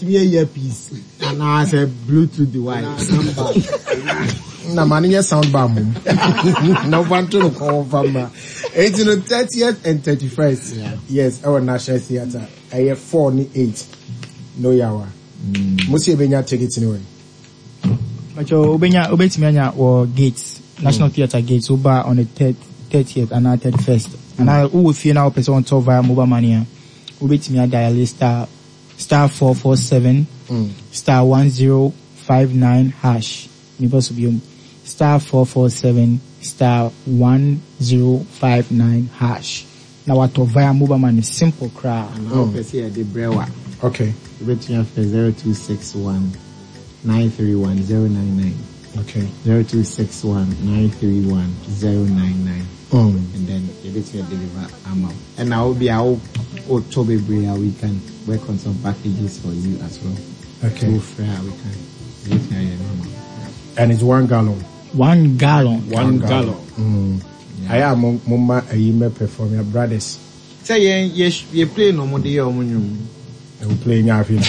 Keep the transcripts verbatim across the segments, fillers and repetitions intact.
to be a earpiece. And now I say Bluetooth device. Na mani sound bar mum. No one to call from eighteen on thirtieth and thirty-first. Yeah. Yes, our National Theatre. I have four ni eight. No yawa. Musi benya tickets anyway. But you benya obetimenya or Gates National mm. Theatre Gates over on the thirtieth and thirty-first. And I who will feel now person on top via mobile money. Obetimenya dial star star four four seven mm. star one zero five nine hash. Star four four seven star one zero five nine hash. Now what to via mobile money simple crowd. Okay. zero two six one nine three one zero nine nine. Okay. zero two six one nine three one zero nine nine. Mm. And then you get to deliver amount. And I will be our October where we can work on some packages for you as well. Okay. So fair we can get your amount. And it's one gallon. One gallon. One, one gallon. gallon. Mm. I am mama a you may perform your brothers. Say yes, you play no more dear omunium. I'm playing your film.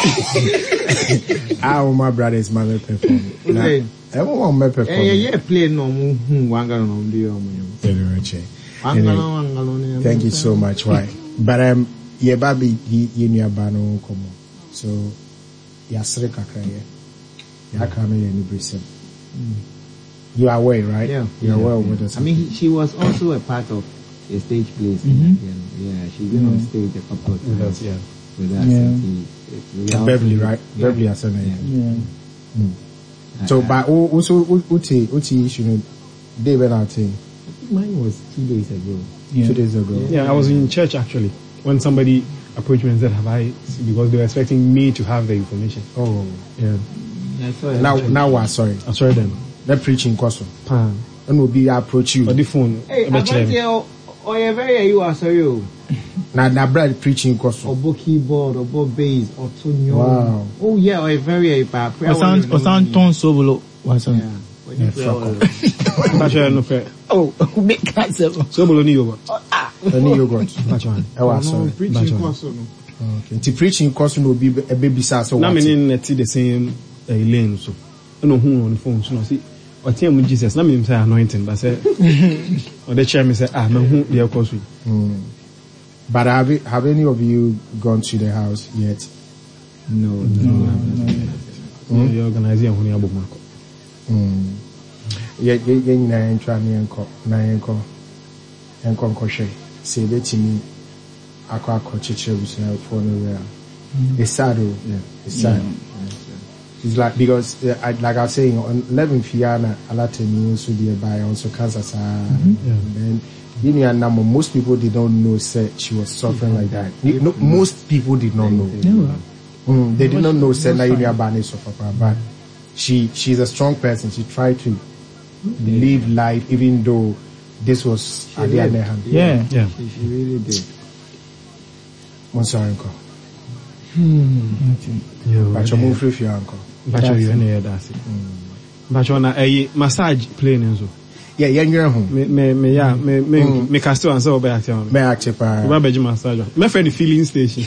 Our my brothers my perform. Everyone may perform. Yeah, play no more one gallon of the omunium. Thank you so much. Why? But um yeah baby you near bano come. So yasre kakra ye. Yakano ye ni brisem. You are aware, right? Yeah. You are yeah, well yeah. with us. I mean, he, she was also a part of a stage plays. Mm-hmm. Yeah, she's been mm-hmm. on stage a couple of times. With us, yeah. With us. Yeah. He, Beverly, right? Yeah. Beverly has yeah. yeah. Mm. So, uh, but also, Uti, Uti, issue, David, I think. Mine was two days ago. Yeah. Two days ago. Yeah. yeah, I was in church actually when somebody approached me and said, "Have I?" Because they were expecting me to have the information. Oh, yeah. yeah I saw it. Now, now, what? Sorry, I saw them. They're preaching question. Pan. And will be approach you. Or the phone. Hey, I'm oh, oh, yeah, very you are sorry. Now, now, brother preaching question. Or book keyboard, or book bass, or tune. Wow. Oh yeah, or very bad. Or sound, or sound tone solo. What's on? Yeah. Yeah, fuck oh, make that so below yogurt. Ah, any yogurt. That's one. I was sorry. Preaching question. Okay. The preaching question will be a baby size. So now I'm in the same uh, lane. So I know who on the phone. So I see. I tell me Jesus. Now me say anointing, but say or the chairman say ah, me who they are close with. But have it, have any of you gone to the house yet? No, no, no. no, no, no. Mm. You organize your honey about Marco. Mm. Yeah, yeah, yeah. Na entra ni enko, na enko, enko enko. Say let me. Akwa akwa chiche busi for nowhere. It's sad, yeah. It's sad. Yeah. It's like because uh, I, like I was saying on eleven Fiana Alateni so be by also cancer. Mm-hmm. And then you know, most people did not know say she was suffering mm-hmm. like that. You know, most people did not know. No. Mm, they did not know say that you are suffer, but she she's a strong person. She tried to mm-hmm. live life even though this was at the other hand. Yeah, yeah. She, she really did. I'm sorry, uncle. Hmm. But you move with your uncle. But you any that's it. But you na a massage plane so. Yeah, yeah, you're home. Me me me yeah me me me can still answer about it. Me active pa. We be massage. Me friend the filling station.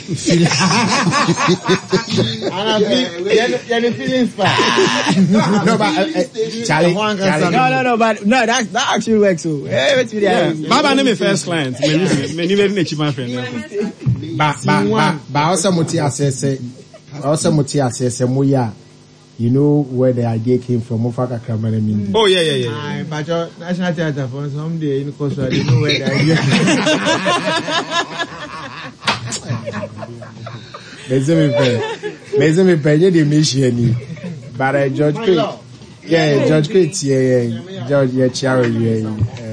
And I feel the filling spa. No, but Charlie, no, no, no, but no, that that actually works. So, hey, wait me there. Baba name me first client. Me me me never need my friend. Ba ba ba ba also muti assess. Also muti assess mo ya. You know where the idea came from. Mufaka Kramana mean. Oh yeah, yeah, yeah. yeah. But your National Theatre for someday in Costa, I don't know where the idea came from. Me pay the mission. But George Crate. Yeah, George Crate. Yeah, yeah. George, yeah, Charlie. Yeah.